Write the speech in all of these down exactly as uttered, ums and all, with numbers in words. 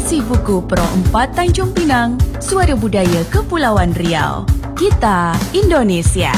Esensi Buku Pro empat Tanjung Pinang, Suara Budaya Kepulauan Riau. Kita Indonesia.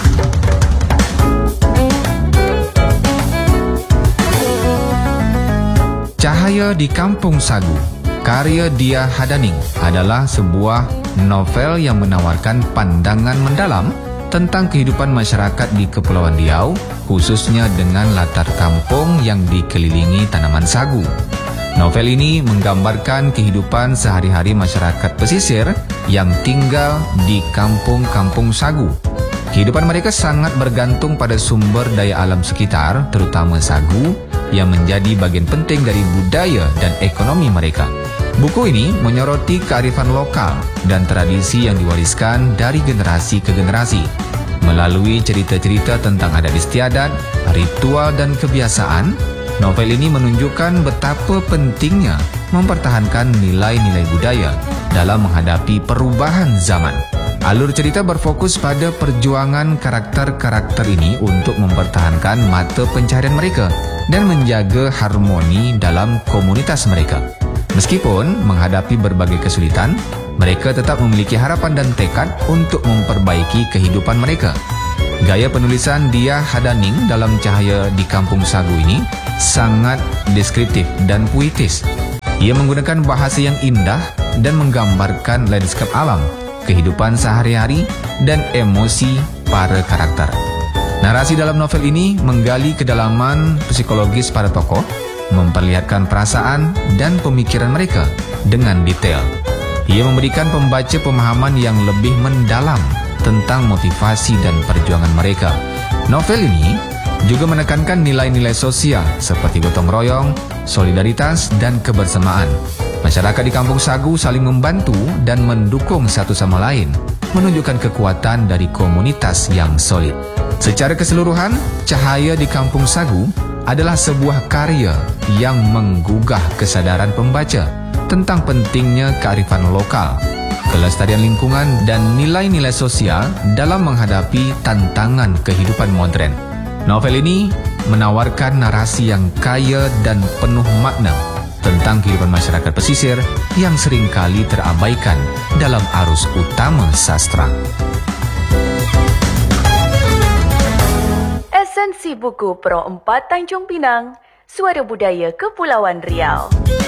Cahaya di Kampung Sagu, karya Dia Hadaning, adalah sebuah novel yang menawarkan pandangan mendalam tentang kehidupan masyarakat di Kepulauan Riau, khususnya dengan latar kampung yang dikelilingi tanaman sagu. Novel ini menggambarkan kehidupan sehari-hari masyarakat pesisir yang tinggal di kampung-kampung sagu. Kehidupan mereka sangat bergantung pada sumber daya alam sekitar, terutama sagu, yang menjadi bagian penting dari budaya dan ekonomi mereka. Buku ini menyoroti kearifan lokal dan tradisi yang diwariskan dari generasi ke generasi. Melalui cerita-cerita tentang adat istiadat, ritual dan kebiasaan, novel ini menunjukkan betapa pentingnya mempertahankan nilai-nilai budaya dalam menghadapi perubahan zaman. Alur cerita berfokus pada perjuangan karakter-karakter ini untuk mempertahankan mata pencaharian mereka dan menjaga harmoni dalam komunitas mereka. Meskipun menghadapi berbagai kesulitan, mereka tetap memiliki harapan dan tekad untuk memperbaiki kehidupan mereka. Gaya penulisan Dia Hadaning dalam Cahaya di Kampung Sagu ini sangat deskriptif dan puitis. Ia menggunakan bahasa yang indah dan menggambarkan lanskap alam, kehidupan sehari-hari, dan emosi para karakter. Narasi dalam novel ini menggali kedalaman psikologis para tokoh, memperlihatkan perasaan dan pemikiran mereka dengan detail. Ia memberikan pembaca pemahaman yang lebih mendalam tentang motivasi dan perjuangan mereka. Novel ini juga menekankan nilai-nilai sosial seperti gotong royong, solidaritas, dan kebersamaan. Masyarakat di Kampung Sagu saling membantu dan mendukung satu sama lain, menunjukkan kekuatan dari komunitas yang solid. Secara keseluruhan, Cahaya di Kampung Sagu adalah sebuah karya yang menggugah kesadaran pembaca tentang pentingnya kearifan lokal, kelestarian lingkungan, dan nilai-nilai sosial dalam menghadapi tantangan kehidupan modern. Novel ini menawarkan narasi yang kaya dan penuh makna tentang kehidupan masyarakat pesisir yang seringkali terabaikan dalam arus utama sastra. Esensi Buku Pro empat Tanjung Pinang, Suara Budaya Kepulauan Riau.